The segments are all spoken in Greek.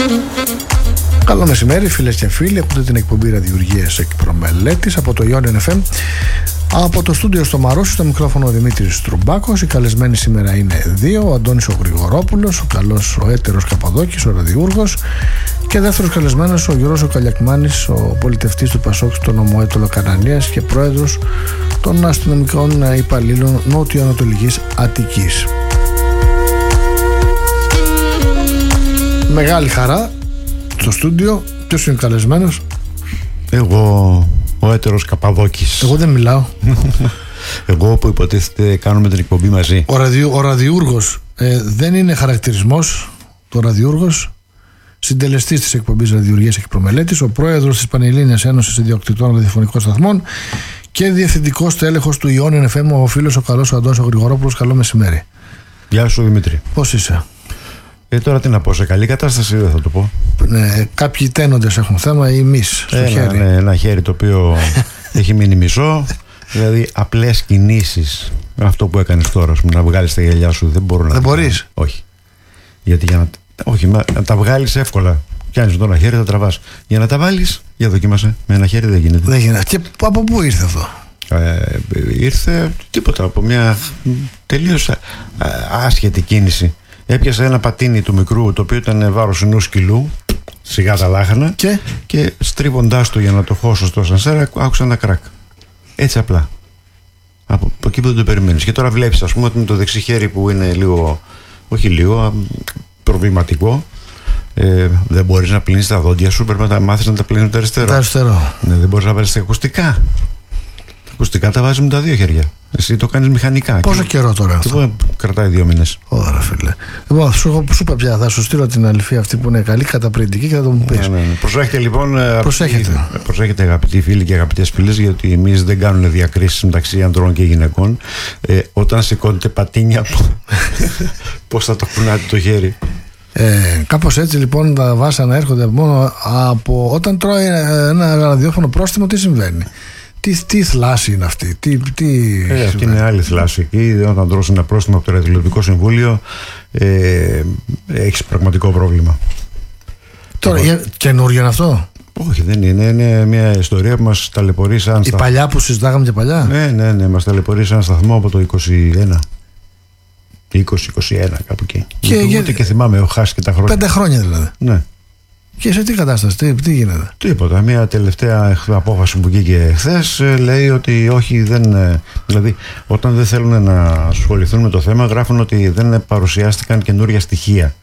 Καλό μεσημέρι φίλες και φίλοι, ακούτε την εκπομπή Ραδιουργίας Εκπρομελέτης από το Ion FM. Από το στούντιο στο Μαρούσι, στο μικρόφωνο ο Δημήτρης Τρουμπάκος. Οι καλεσμένοι σήμερα είναι δύο: ο Αντώνης ο Γρηγορόπουλος, ο καλός ο έτερος Καπαδόκης, ο ραδιούργος, και δεύτερος καλεσμένος ο Γιώργος ο Καλιακμάνης, ο πολιτευτής του Πασόκ στο Νομοέτολο Κανανίας και πρόεδρος των αστυνομικών υπαλλήλων Νότιο-Ανατολικής Αττικής. Μεγάλη χαρά στο στούντιο. Ποιος είναι καλεσμένος? Εγώ, ο έτερος Καπαδόκης. Εγώ δεν μιλάω. Εγώ που υποτίθεται κάνουμε την εκπομπή μαζί. Ο ραδιούργος δεν είναι χαρακτηρισμός. Το ραδιούργος, συντελεστής της εκπομπής Ραδιουργίας Εκπρομελέτης, ο πρόεδρος της Πανελλήνιας Ένωσης Ιδιοκτητών Ραδιοφωνικών Σταθμών και διευθυντικός τέλεχος του Ion FM, ο φίλος ο καλός ο Αντώνης ο Γρηγορόπουλος. Καλό μεσημέρι. Γεια σου Δημήτρη. Πώς είσαι? Τώρα τι να πω, σε καλή κατάσταση δεν θα το πω. Κάποιοι τένοντες έχουν θέμα ή εμείς στο χέρι. Ναι, ένα χέρι το οποίο έχει μείνει μισό. Δηλαδή απλές κινήσεις. Αυτό που έκανες τώρα, να βγάλεις τα γυαλιά σου, δεν μπορώ να. Δεν μπορείς? Όχι. Γιατί να τα βγάλεις εύκολα. Πιάνεις το ένα χέρι, τα τραβάς. Για να τα βάλεις, για δοκίμασε. Με ένα χέρι δεν γίνεται. Δεν γίνεται. Και από πού ήρθε αυτό? Ήρθε τίποτα, από μια τελείως άσχετη κίνηση. Έπιασε ένα πατίνι του μικρού, το οποίο ήταν βάρος ενός κιλού, σιγά τα λάχανα, και στρίβοντάς το για να το χώσω στο ασανσέρα, άκουσα ένα κράκ. Έτσι απλά. Από εκεί που δεν το περιμένεις. Και τώρα βλέπεις, ας πούμε, ότι με το δεξί χέρι που είναι λίγο, όχι λίγο, προβληματικό, δεν μπορείς να πλύνεις τα δόντια σου, πρέπει να τα μάθεις να τα πλύνεις με το αριστερό. Το αριστερό. Ναι, δεν μπορείς να βάλεις τα ακουστικά. Τα ακουστικά τα βάζεις με τα δύο χέρια. Εσύ το κάνεις μηχανικά. Πόσο καιρό τώρα αυτό? Κρατάει 2 μήνες. Ωραία, φίλε. Λοιπόν, σου είπα πια, θα σου στείλω την αλήθεια αυτή που είναι καλή, καταπληκτική, και θα το μου πεις. Ναι. Προσέχετε λοιπόν. Προσέχετε αγαπητοί φίλοι και αγαπητές φίλες, γιατί εμείς δεν κάνουμε διακρίσεις μεταξύ ανδρών και γυναικών. Όταν σηκώνετε πατίνια, πώς θα το κουνάτε το χέρι? Κάπως έτσι λοιπόν τα βάσανα έρχονται μόνο από όταν τρώει ένα ραδιόφωνο πρόστιμο. Τι συμβαίνει? Τι θλάση είναι αυτή? Αυτή είναι άλλη θλάση. Εκεί όταν τρώσει ένα πρόστιμο από το Ραδιοτηλεοπτικό Συμβούλιο, έχεις πραγματικό πρόβλημα. Τώρα καινούργιο είναι αυτό? Όχι, δεν είναι. Είναι μια ιστορία που μας ταλαιπωρεί σαν σταθμό. Η παλιά που συζητάγαμε και παλιά. Ναι, μας ταλαιπωρεί σαν σταθμό από το 21. 20-21 κάπου εκεί. Και θυμάμαι, έχω χάσει και τα χρόνια. 5 χρόνια δηλαδή. Ναι. Και σε τι κατάσταση, τι γίνεται? Τίποτα. Μια τελευταία απόφαση που βγήκε χθες λέει ότι όχι, δηλαδή όταν δεν θέλουν να ασχοληθούν με το θέμα, γράφουν ότι δεν παρουσιάστηκαν καινούργια στοιχεία.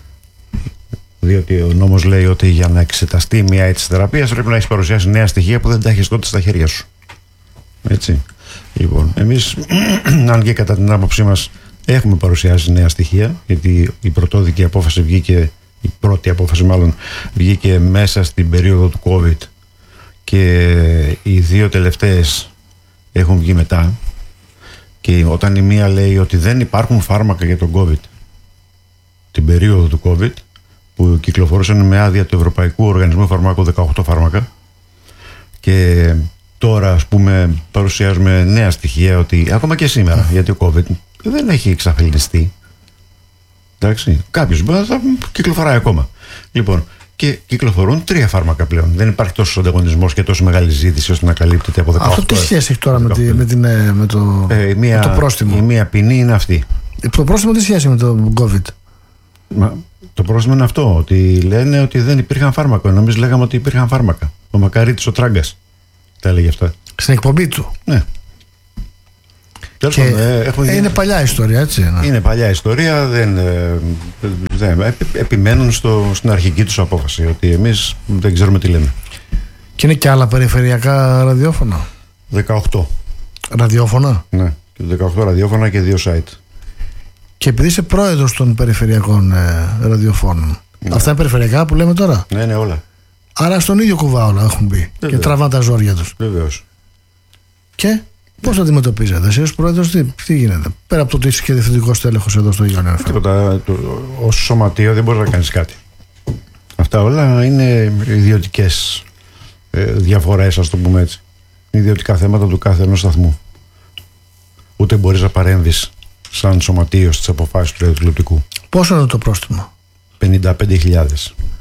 Διότι ο νόμος λέει ότι για να εξεταστεί μια έτσι θεραπεία πρέπει να έχεις παρουσιάσει νέα στοιχεία που δεν τα έχεις τότε στα χέρια σου. Έτσι. Λοιπόν, εμείς, αν και κατά την άποψή μας έχουμε παρουσιάσει νέα στοιχεία, γιατί η πρωτόδικη απόφαση βγήκε. Η πρώτη απόφαση μάλλον βγήκε μέσα στην περίοδο του COVID και οι 2 τελευταίες έχουν βγει μετά. Και όταν η μία λέει ότι δεν υπάρχουν φάρμακα για τον COVID, την περίοδο του COVID που κυκλοφορούσαν με άδεια του Ευρωπαϊκού Οργανισμού Φαρμάκου 18 φάρμακα, και τώρα ας πούμε παρουσιάζουμε νέα στοιχεία ότι ακόμα και σήμερα, γιατί ο COVID δεν έχει εξαφανιστεί. Εντάξει, κάποιος μπορεί να κυκλοφοράει ακόμα. Λοιπόν, και κυκλοφορούν 3 φάρμακα πλέον. Δεν υπάρχει τόσο ανταγωνισμός και τόσο μεγάλη ζήτηση ώστε να καλύπτεται από 18. Αυτό τι σχέση έχει τώρα με το πρόστιμο? Η μία ποινή είναι αυτή. Το πρόστιμο τι σχέση με το COVID? Το πρόστιμο είναι αυτό, ότι λένε ότι δεν υπήρχαν φάρμακα. Ενώ εμείς λέγαμε ότι υπήρχαν φάρμακα. Ο Μακαρίτης ο Τράγκας τα έλεγε αυτά. Στην εκπομπή του. Ναι. Είναι παλιά ιστορία, έτσι. Είναι παλιά ιστορία. Επιμένουν στην αρχική τους απόφαση ότι εμείς δεν ξέρουμε τι λέμε. Και είναι και άλλα περιφερειακά ραδιόφωνα? 18 ραδιόφωνα. Ναι, 18 ραδιόφωνα και 2 site. Και επειδή είσαι πρόεδρος των περιφερειακών ραδιοφώνων, αυτά είναι περιφερειακά που λέμε τώρα? Ναι, όλα. Άρα στον ίδιο κουβά όλα έχουν μπει. Και τραβάνε τα ζόρια τους. Βεβαίως. Και πώς το αντιμετωπίζετε εσύ ως πρόεδρος? Τι γίνεται πέρα από το ότι είσαι και διευθυντικός τέλεχος εδώ στο Ion FM? Τίποτα. Ως σωματείο δεν μπορείς να κάνεις κάτι. Αυτά όλα είναι ιδιωτικές διαφορές, ας το πούμε έτσι. Ιδιωτικά θέματα του κάθε ενός σταθμού. Ούτε μπορείς να παρέμβεις σαν σωματείο στις αποφάσεις του ραδιοτηλεοπτικού. Πόσο είναι το πρόστιμο? 55.000.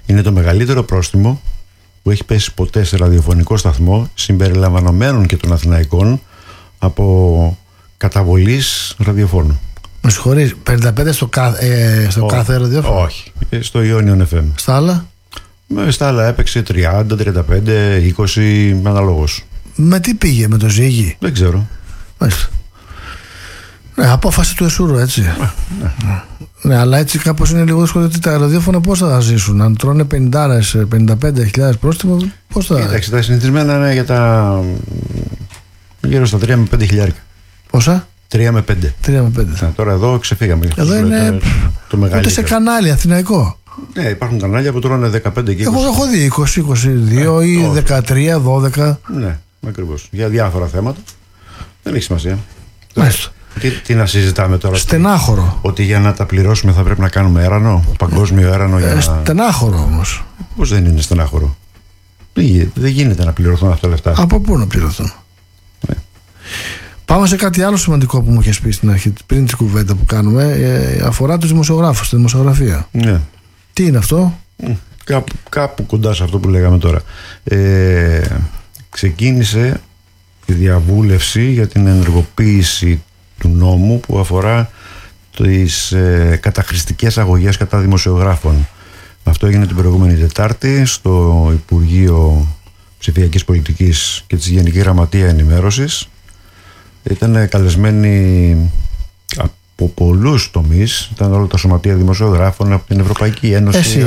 Είναι το μεγαλύτερο πρόστιμο που έχει πέσει ποτέ σε ραδιοφωνικό σταθμό, συμπεριλαμβανομένων και των αθηναϊκών, από καταβολής ραδιοφώνου. Με συγχωρείς, 55 στο κάθε ραδιόφωνο? Όχι, στο Ionian FM. Στα άλλα? Στα άλλα έπαιξε 30, 35, 20 αναλόγως. Με τι πήγε, με το Ζήγη? Δεν ξέρω. Μάλιστα. Ναι, απόφαση του Εσούρου, έτσι. Ναι, αλλά έτσι κάπως είναι λίγο δύσκολο, ότι τα ραδιόφωνα πώς θα ζήσουν? Αν τρώνε 55.000 πρόστιμο, πώς θα... Κοίταξε, τα συνηθισμένα είναι για τα γύρω στα 3 με 5 χιλιάρικα. Πόσα? 3 με 5. 3 με 5. Τώρα εδώ ξεφύγαμε. Εδώ είναι το μεγαλύτερο. Ούτε σε κανάλι αθηναϊκό. Ναι, υπάρχουν κανάλια που τρώνε 15 και 20. Έχω δει 20, 22 ή 13, 12. Ναι, ακριβώς. Για διάφορα θέματα. Δεν έχει σημασία. Μάλιστα. Τι να συζητάμε τώρα? Στενάχωρο. Ότι για να τα πληρώσουμε θα πρέπει να κάνουμε έρανο, παγκόσμιο έρανο. Στενάχωρο όμως. Πώς δεν είναι στενάχωρο? Δεν γίνεται να πληρωθούν αυτά τα λεφτά. Από πού να πληρωθούν? Ναι. Πάμε σε κάτι άλλο σημαντικό που μου είχες πει στην αρχή, πριν την κουβέντα που κάνουμε. Αφορά τους δημοσιογράφους, τη δημοσιογραφία. Ναι. Τι είναι αυτό? Κάπου κοντά σε αυτό που λέγαμε τώρα. Ξεκίνησε η διαβούλευση για την ενεργοποίηση του νόμου που αφορά τις καταχρηστικές αγωγές κατά δημοσιογράφων. Αυτό έγινε την προηγούμενη Τετάρτη στο Υπουργείο Ψηφιακής Πολιτικής και της Γενική Γραμματεία Ενημέρωσης. Ήταν καλεσμένοι από πολλούς τομείς. Ήταν όλα τα σωματεία δημοσιογράφων, από την Ευρωπαϊκή Ένωση. Εσύ,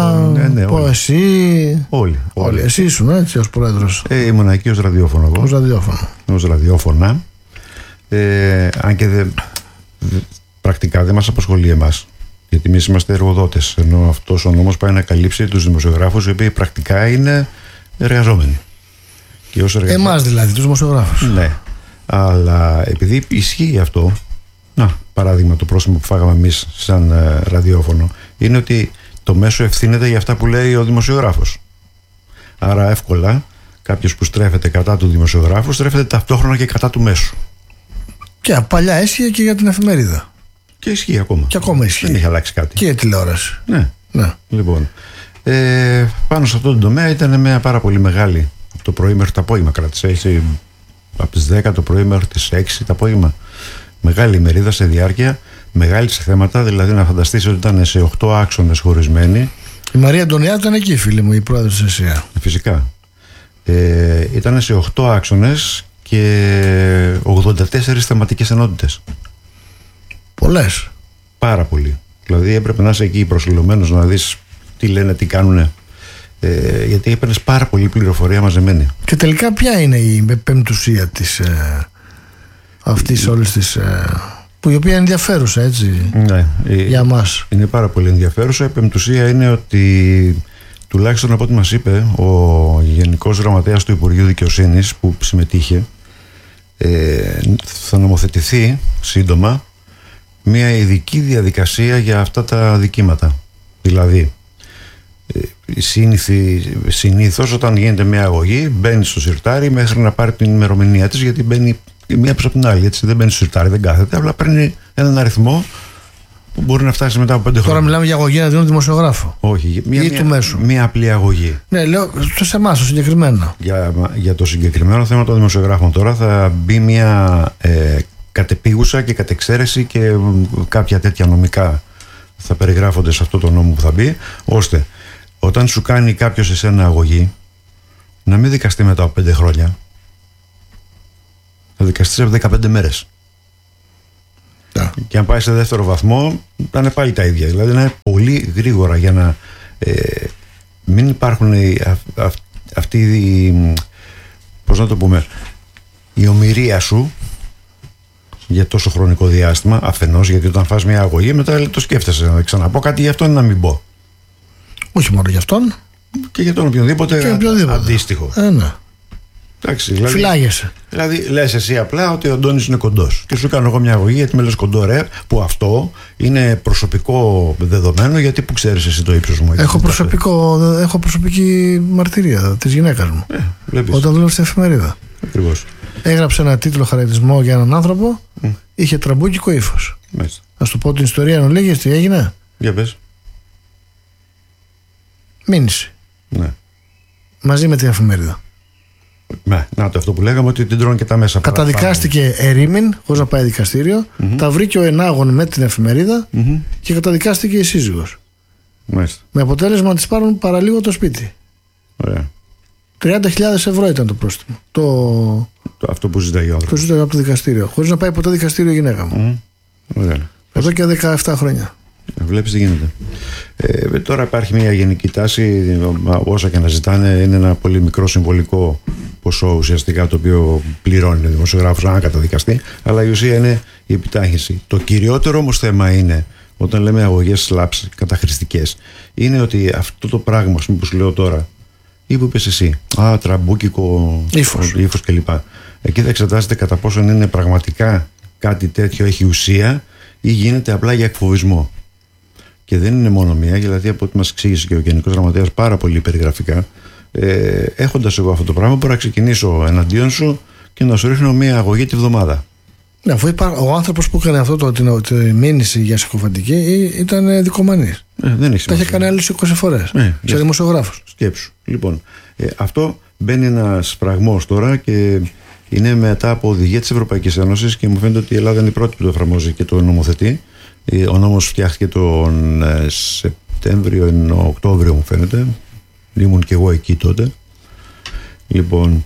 όλοι. Εσύ ήσουν έτσι ως πρόεδρος? Ήμουν εκεί ως ραδιόφωνο. Ως ραδιόφωνα. Αν και πρακτικά δεν μας απασχολεί εμάς, γιατί εμείς είμαστε εργοδότες, ενώ αυτός ο νόμος πάει να καλύψει τους δημοσιογράφους οι οποίοι πρακτικά είναι εργαζόμενοι. Εμάς δηλαδή, τους δημοσιογράφους. Ναι, αλλά επειδή ισχύει αυτό, παράδειγμα το πρόστιμο που φάγαμε εμείς σαν ραδιόφωνο, είναι ότι το μέσο ευθύνεται για αυτά που λέει ο δημοσιογράφος. Άρα εύκολα κάποιος που στρέφεται κατά του δημοσιογράφου στρέφεται ταυτόχρονα και κατά του μέσου. Και παλιά έσχυε και για την εφημερίδα. Και ισχύει ακόμα. Και ακόμα ισχύει. Δεν έχει αλλάξει κάτι. Και η τηλεόραση. Ναι. Λοιπόν, πάνω σε αυτό το τομέα ήταν μια πάρα πολύ μεγάλη. Από το πρωί μέχρι το απόγευμα κράτησε. Έτσι, από τις 10 το πρωί μέχρι τις 6 το απόγευμα. Μεγάλη ημερίδα σε διάρκεια, μεγάλη σε θέματα. Δηλαδή να φανταστείς ότι ήταν σε 8 άξονες χωρισμένοι. Η Μαρία Αντωνιάδου ήταν εκεί, φίλη μου, η πρόεδρος της ΕΣΥΑ. Φυσικά. Ήταν σε 8 άξονες και 84 θεματικές ενότητες. Πολλές. Πάρα πολύ. Δηλαδή έπρεπε να είσαι εκεί προσιλωμένος να δεις τι λένε, τι κάνουνε. Γιατί έπαιρνες πάρα πολύ πληροφορία μαζεμένη. Και τελικά ποια είναι η πεμπτουσία της αυτής όλης της που η οποία είναι ενδιαφέρουσα, έτσι, ναι, για μας? Είναι πάρα πολύ ενδιαφέρουσα. Η πεμπτουσία είναι ότι, τουλάχιστον από ό,τι μας είπε ο Γενικός Γραμματέας του Υπουργείου Δικαιοσύνης που συμμετείχε, θα νομοθετηθεί σύντομα μια ειδική διαδικασία για αυτά τα δικήματα. Δηλαδή συνήθως όταν γίνεται μια αγωγή μπαίνει στο συρτάρι μέχρι να πάρει την ημερομηνία της, γιατί μπαίνει μία πίσω από την άλλη, έτσι, δεν μπαίνει στο συρτάρι, δεν κάθεται, απλά παίρνει έναν αριθμό που μπορεί να φτάσει μετά από 5 χρόνια. Τώρα μιλάμε για αγωγή να δίνουν δημοσιογράφο. Όχι, του μέσου. Μία απλή αγωγή. Ναι, λέω σε εμάς το συγκεκριμένο. Για το συγκεκριμένο θέμα των δημοσιογράφων τώρα θα μπει μια κατεπίγουσα και κατεξαίρεση και κάποια τέτοια νομικά θα περιγράφονται σε αυτό το νόμο που θα μπει, ώστε όταν σου κάνει κάποιος εσένα αγωγή να μην δικαστεί μετά από 5 χρόνια, θα δικαστείς από 15 μέρες. Και αν πάει σε δεύτερο βαθμό θα είναι πάλι τα ίδια. Δηλαδή να είναι πολύ γρήγορα για να μην υπάρχουν αυτή πώς να το πούμε, η ομηρία σου για τόσο χρονικό διάστημα, αφενός γιατί όταν φας μια αγωγή μετά το σκέφτεσαι να ξαναπώ κάτι γι' αυτόν ή να μην πω. Όχι μόνο γι' αυτόν, και για τον οποιονδήποτε αντίστοιχο. Ναι. Εντάξει, δηλαδή, φυλάγεσαι. Δηλαδή λες εσύ απλά ότι ο Αντώνης είναι κοντός και σου κάνω εγώ μια αγωγή γιατί με λες κοντό, ρε, που αυτό είναι προσωπικό δεδομένο, γιατί που ξέρεις εσύ το ύψος μου? Έχω προσωπική μαρτυρία της γυναίκας μου όταν δούλευε στην εφημερίδα. Ακριβώς. Έγραψε ένα τίτλο χαρακτηρισμό για έναν άνθρωπο, είχε τραμπούκικο ύφος. Ας του πω την ιστορία, αν λέγες τι έγινε. Για πες. Μήνυση. Ναι. Μαζί με την εφημερίδα. Ναι, να το αυτό που λέγαμε, ότι την τρώνε και τα μέσα. Καταδικάστηκε ερήμην, χωρίς να πάει δικαστήριο. Τα βρήκε ο ενάγων με την εφημερίδα και καταδικάστηκε η σύζυγος. Μάλιστα. Με αποτέλεσμα να της πάρουν παραλίγο το σπίτι. Ωραία. 30.000 ευρώ ήταν το πρόστιμο. Αυτό που ζητάει ο άνθρωπος. Το ζήταγε από το δικαστήριο. Χωρίς να πάει ποτέ δικαστήριο η γυναίκα μου. Ωραία. Εδώ και 17 χρόνια. Βλέπεις τι γίνεται. Τώρα υπάρχει μια γενική τάση, όσα και να ζητάνε, είναι ένα πολύ μικρό συμβολικό ποσό ουσιαστικά το οποίο πληρώνει ο δημοσιογράφος αν καταδικαστεί, αλλά η ουσία είναι η επιτάχυνση. Το κυριότερο όμως θέμα είναι, όταν λέμε αγωγές slaps καταχρηστικές, είναι ότι αυτό το πράγμα που σου λέω τώρα, ή που είπες εσύ, τραμπούκικο ύφος κλπ. Εκεί θα εξετάζεται κατά πόσο είναι πραγματικά κάτι τέτοιο έχει ουσία ή γίνεται απλά για εκφοβισμό. Και δεν είναι μόνο μία, δηλαδή από ό,τι μας εξήγησε και ο Γενικός Γραμματέας πάρα πολύ περιγραφικά, έχοντας εγώ αυτό το πράγμα, μπορώ να ξεκινήσω εναντίον σου και να σου ρίχνω μία αγωγή τη βδομάδα. Ναι, αφού ο άνθρωπος που έκανε αυτό τη μήνυση για συκοφαντική ήταν δικομανής. Δεν έχει τα είχε κάνει άλλες 20 φορές. Σε δημοσιογράφος. Σκέψου. Λοιπόν, αυτό μπαίνει ένας φραγμός τώρα και είναι μετά από οδηγία της Ευρωπαϊκής Ένωσης και μου φαίνεται ότι η Ελλάδα είναι η πρώτη που το εφαρμόζει και το νομοθετεί. Ο νόμος φτιάχτηκε τον Σεπτέμβριο, Οκτώβριο μου φαίνεται. Ήμουν και εγώ εκεί τότε. Λοιπόν,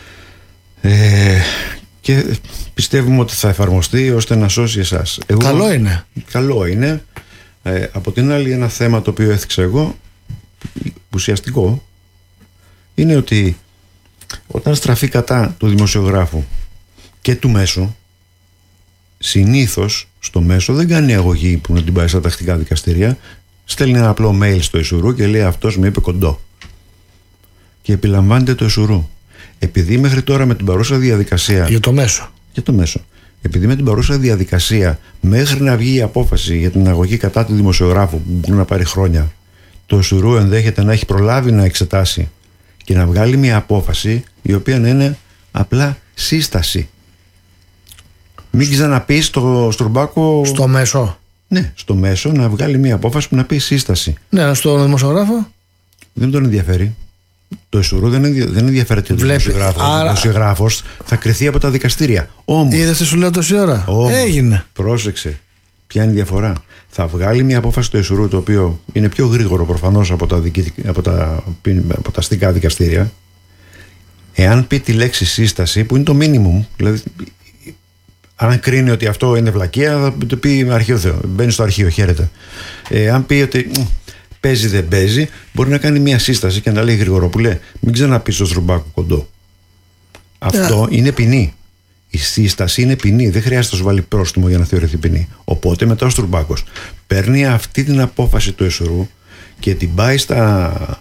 και πιστεύουμε ότι θα εφαρμοστεί ώστε να σώσει εσάς. Καλό είναι. Καλό είναι. Από την άλλη, ένα θέμα το οποίο έθιξα εγώ, ουσιαστικό, είναι ότι όταν στραφεί κατά του δημοσιογράφου και του μέσου, συνήθως στο μέσο δεν κάνει αγωγή που να την πάει στα τακτικά δικαστήρια, στέλνει ένα απλό mail στο Ισουρού και λέει αυτός με είπε κοντό και επιλαμβάνεται το Ισουρού. Επειδή μέχρι τώρα με την παρούσα διαδικασία για το μέσο επειδή με την παρούσα διαδικασία μέχρι να βγει η απόφαση για την αγωγή κατά του δημοσιογράφου που μπορεί να πάρει χρόνια, το Ισουρού ενδέχεται να έχει προλάβει να εξετάσει και να βγάλει μια απόφαση η οποία να είναι απλά σύσταση. Μην ξαναπείς στο Στουρμπάκο. Στο μέσο. Ναι, στο μέσο να βγάλει μια απόφαση που να πει σύσταση. Ναι, στο δημοσιογράφο. Δεν τον ενδιαφέρει. Το Ισουρού δεν ενδιαφέρεται ο δημοσιογράφος. Θα κριθεί από τα δικαστήρια. Όμως. Είδες τι σου λέω τόση ώρα. Έγινε. Πρόσεξε. Ποια είναι η διαφορά. Θα βγάλει μια απόφαση το Ισουρού, το οποίο είναι πιο γρήγορο προφανώς από τα αστικά δικαστήρια. Εάν πει τη λέξη σύσταση, που είναι το minimum, δηλαδή αν κρίνει ότι αυτό είναι βλακεία, θα το πει αρχαίο Θεό. Μπαίνει στο αρχείο, χαίρεται. Αν πει ότι παίζει δεν παίζει, μπορεί να κάνει μια σύσταση και να λέει γρηγοροπούλε, μην ξαναπείς στο Στρουμπάκο κοντό. Αυτό είναι ποινή. Η σύσταση είναι ποινή. Δεν χρειάζεται να σου βάλει πρόστιμο για να θεωρηθεί ποινή. Οπότε μετά ο Στρουμπάκος παίρνει αυτή την απόφαση του Ισουρού και την πάει στα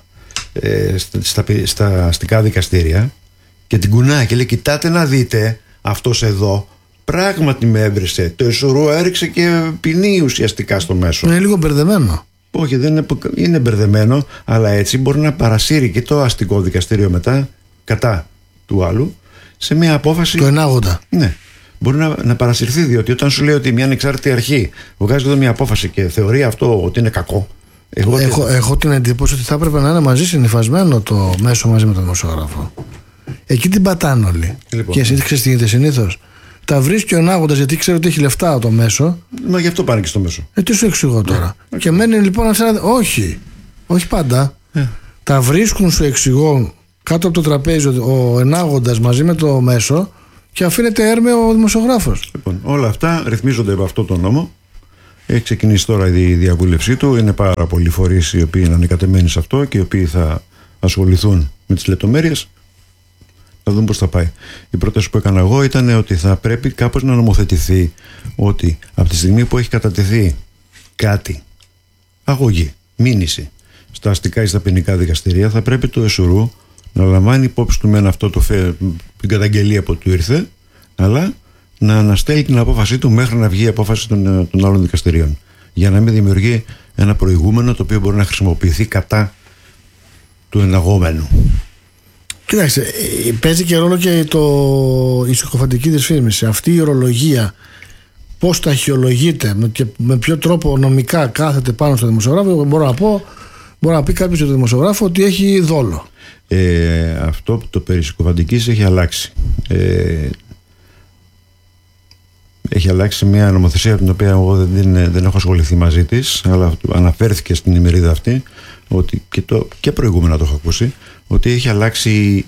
αστικά δικαστήρια και την κουνάει και λέει: κοιτάτε να δείτε, αυτός εδώ πράγματι με έβρισε. Το Ισουρού έριξε και ποινή ουσιαστικά στο μέσο. Είναι λίγο μπερδεμένο. Όχι, δεν είναι μπερδεμένο, αλλά έτσι μπορεί να παρασύρει και το αστικό δικαστήριο μετά κατά του άλλου σε μια απόφαση. Το ενάγοντα. Ναι. Μπορεί να παρασυρθεί, διότι όταν σου λέει ότι μια ανεξάρτητη αρχή βγάζει εδώ μια απόφαση και θεωρεί αυτό ότι είναι κακό. Έχω την εντύπωση ότι θα έπρεπε να είναι μαζί συνυφασμένο το μέσο μαζί με τον δημοσιογράφο. Εκεί την πατάνε όλοι. Λοιπόν. Και εσύ ξέρεις τι γίνεται συνήθως. Τα βρίσκει ο ενάγοντας γιατί ξέρει ότι έχει λεφτά το μέσο. Μα γι' αυτό πάνε και στο μέσο. Τι σου εξηγώ τώρα. Και μένει λοιπόν να όχι πάντα. Τα βρίσκουν, σου εξηγώ, κάτω από το τραπέζι ο ενάγοντας μαζί με το μέσο και αφήνεται έρμεο ο δημοσιογράφος. Λοιπόν, όλα αυτά ρυθμίζονται από αυτό το νόμο. Έχει ξεκινήσει τώρα η διαβούλευσή του. Είναι πάρα πολλοί φορείς οι οποίοι είναι ανεκατεμένοι σε αυτό και οι οποίοι θα ασχοληθούν με τις λεπτομέρειες. Θα δούμε πώς θα πάει. Η πρόταση που έκανα εγώ ήταν ότι θα πρέπει κάπως να νομοθετηθεί ότι από τη στιγμή που έχει κατατεθεί κάτι, αγωγή, μήνυση, στα αστικά ή στα ποινικά δικαστηρία, θα πρέπει το Ισουρού να λαμβάνει υπόψη του μεν αυτό την καταγγελία που του ήρθε, αλλά να αναστέλει την απόφασή του μέχρι να βγει η απόφαση των άλλων δικαστηρίων. Για να μην δημιουργεί ένα προηγούμενο το οποίο μπορεί να χρησιμοποιηθεί κατά του εναγόμενου. Κοιτάξτε, παίζει και ρόλο και η συκοφαντική δυσφήμιση. Αυτή η ορολογία, πώς ταχυολογείται και με ποιο τρόπο νομικά κάθεται πάνω στο δημοσιογράφο, μπορώ να πω Μπορεί να πει κάποιος για τον δημοσιογράφο ότι έχει δόλο. Αυτό το περί συκοφαντικής έχει αλλάξει. Έχει αλλάξει μια νομοθεσία από την οποία εγώ δεν έχω ασχοληθεί μαζί της, αλλά αναφέρθηκε στην ημερίδα αυτή, ότι και προηγούμενα το έχω ακούσει, ότι έχει αλλάξει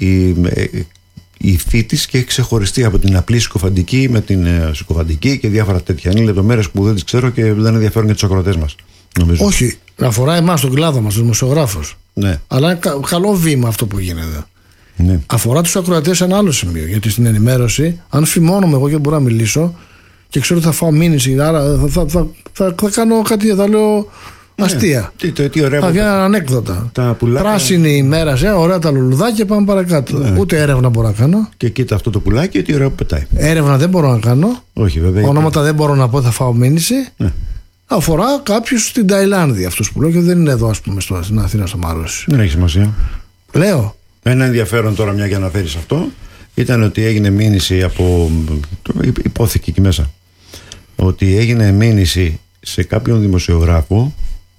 η υφή της και έχει ξεχωριστεί από την απλή συκοφαντική με την συκοφαντική και διάφορα τέτοια. Είναι λεπτομέρειες που δεν τις ξέρω και δεν ενδιαφέρουν για τους ακροατές μας, νομίζω. Όχι, αφορά εμάς τον κλάδο μας, τους δημοσιογράφους. Ναι. Αλλά είναι καλό βήμα αυτό που γίνεται. Ναι. Αφορά τους ακροατές σε ένα άλλο σημείο. Γιατί στην ενημέρωση, αν φημώνομαι εγώ και μπορώ να μιλήσω και ξέρω ότι θα φάω μήνυση, άρα θα κάνω κάτι, θα λέω αστεία. Τι ωραία. Θα βγαίνουν ανέκδοτα. Τα πουλάκια. Πράσινη ημέρα, ωραία τα λουλουδάκια, πάμε παρακάτω. Ναι. Ούτε έρευνα μπορώ να κάνω. Και κοίτα αυτό το πουλάκι, τι ωραία που πετάει. Έρευνα δεν μπορώ να κάνω. Όχι, βέβαια. Ονόματα δεν μπορώ να πω, θα φάω μήνυση. Ναι. Αφορά κάποιους στην Ταϊλάνδη, αυτούς που λέω, και δεν είναι εδώ, ας πούμε, στην Αθήνα, στο Μαρούσι. Δεν έχει σημασία. Λέω. Ένα ενδιαφέρον τώρα, μια και αναφέρεις αυτό, ήταν ότι έγινε μήνυση από. Υπόθηκε εκεί μέσα. Ότι έγινε μήνυση σε κάποιον δημοσιογράφο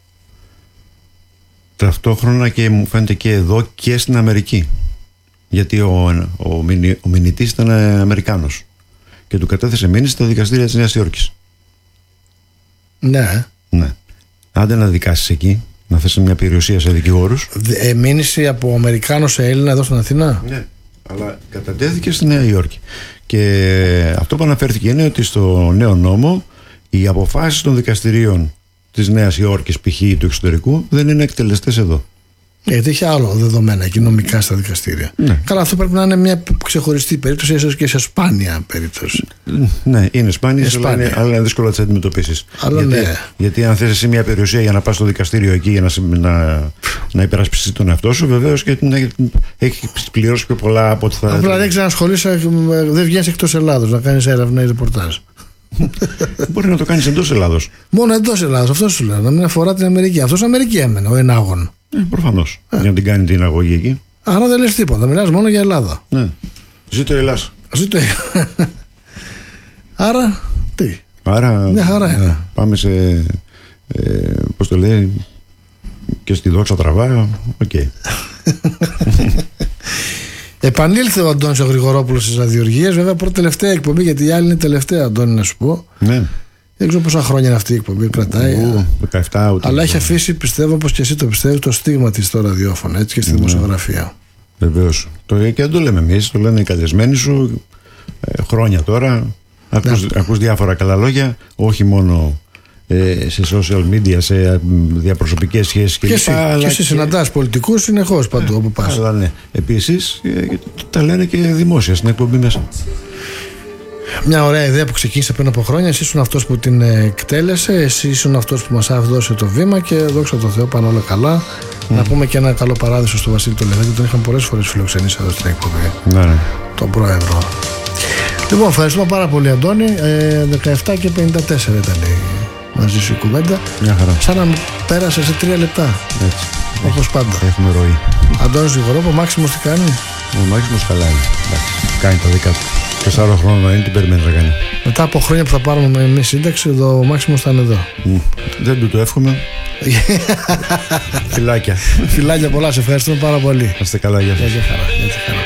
ταυτόχρονα και μου φαίνεται και εδώ και στην Αμερική. Γιατί ο μηνυτής ήταν Αμερικάνος και του κατέθεσε μήνυση στα δικαστήρια της Νέας Υόρκης. Ναι. Ναι. Άντε να δικάσεις εκεί, να θέσει μια περιουσία σε δικηγόρους. Μήνυση από Αμερικάνο σε Έλληνα εδώ στην Αθήνα. Ναι. Αλλά κατατέθηκε στη Νέα Υόρκη. Και αυτό που αναφέρθηκε είναι ότι στο νέο νόμο οι αποφάσεις των δικαστηρίων της Νέας Υόρκης, π.χ. του εξωτερικού, δεν είναι εκτελεστές εδώ. Γιατί έχει άλλο δεδομένα εκεί νομικά στα δικαστήρια. Ναι. Καλά, αυτό πρέπει να είναι μια ξεχωριστή περίπτωση, ίσως και σε σπάνια περίπτωση. Ναι, είναι σπάνιες, αλλά είναι δύσκολο να τις αντιμετωπίσεις. Γιατί αν θες εσύ μια περιουσία για να πας στο δικαστήριο εκεί για να υπερασπιστείς τον εαυτό σου, βεβαίως και έχει πληρώσει πιο πολλά από ό,τι θα. Απλά δεν ξανασχολείσαι, δεν βγαίνεις εκτός Ελλάδος να κάνεις έρευνα ή ρεπορτάζ. Μπορεί να το κάνεις εντός Ελλάδος. Μόνο εντός Ελλάδος, αυτό σου λέω. Να μην αφορά την Αμερική. Αυτό Αμερική έμενε, ο ενάγων. Προφανώς. Για να την κάνει την αγωγή εκεί. Άρα δεν λες τίποτα. Μιλάς μόνο για Ελλάδα. Ναι. Ζήτω η Ελλάς. Άρα τι. Άρα μια χαρά είναι. Πάμε σε. Πώς το λέει. Και στη δόξα τραβά. Οκ. Επανήλθε ο Αντώνης ο Γρηγορόπουλος στις ραδιοργίες. Βέβαια πρώτη τελευταία εκπομπή, γιατί η άλλη είναι τελευταία, Αντώνη, να σου πω. Ναι. Δεν ξέρω πόσα χρόνια είναι αυτή η εκπομπή, κρατάει. 17 ούτε. Αλλά έχει αφήσει, πιστεύω, όπως και εσύ το πιστεύεις, το στίγμα της στο ραδιόφωνο, έτσι, και στη δημοσιογραφία. Βεβαίως. Και δεν το λέμε εμείς, το λένε οι καλεσμένοι σου χρόνια τώρα. Ακούς διάφορα καλά λόγια, όχι μόνο σε social media, σε διαπροσωπικές σχέσεις κλπ. Και εσύ συναντάς πολιτικούς συνεχώς παντού όπου πας. Αλλά ναι. Επίσης τα λένε και δημόσια στην εκπομπή μέσα. Μια ωραία ιδέα που ξεκίνησε πριν από χρόνια. Εσύ ήσουν αυτός που την εκτέλεσε, εσύ ήσουν αυτός που μας άφησε το βήμα και δόξα τω Θεώ πάνε όλα καλά. Να πούμε και ένα καλό παράδεισο στο Βασίλη τον Λεβέντη, τον είχαμε πολλές φορές φιλοξενήσει εδώ στην εκπομπή. Ναι. Τον πρόεδρο. Λοιπόν, ευχαριστούμε πάρα πολύ, Αντώνη. 17 και 54 ήταν μαζί σου η κουβέντα. Μια χαρά. Σαν να πέρασε σε 3 λεπτά. Έτσι. Όπως πάντα. Έχουμε ροή. Αντώνης Γρηγορόπουλος, ο Μάξιμος τι κάνει? Ο Μάξιμος καλά είναι. Κάνει τα δικά του. 4 χρόνια είναι, τι περιμένει να κάνει. Μετά από χρόνια που θα πάρουμε εμείς σύνταξη, ο Μάξιμος θα είναι εδώ. Δεν του το εύχομαι. Φιλάκια. Φιλάκια πολλά, σε ευχαριστούμε πάρα πολύ. Να είστε καλά, γεια σας. Γεια χαρά.